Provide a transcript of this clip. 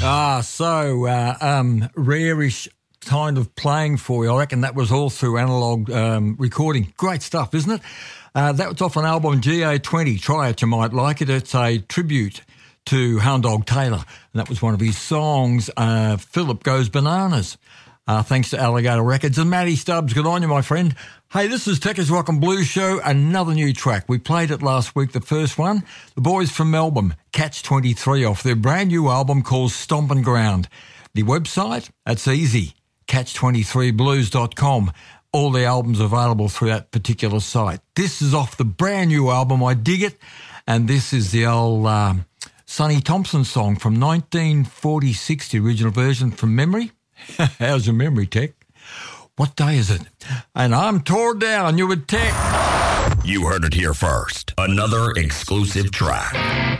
Rarish kind of playing for you. I reckon that was all through analog recording. Great stuff, isn't it? That was off an album GA20. Try it, you might like it. It's a tribute to Hound Dog Taylor, and that was one of his songs, Philip Goes Bananas. Thanks to Alligator Records. And Matty Stubbs, good on you, my friend. Hey, this is Techers Rock and Blues Show, another new track. We played it last week, the first one. The boys from Melbourne, Catch 23, off their brand new album called Stompin' Ground. The website, that's easy, catch23blues.com. All the albums available through that particular site. This is off the brand new album, I Dig It, and this is the old Sonny Thompson song from 1946, the original version from memory. How's your memory, Tech? What day is it? And I'm tore down. You with Tech. You heard it here first. Another exclusive track.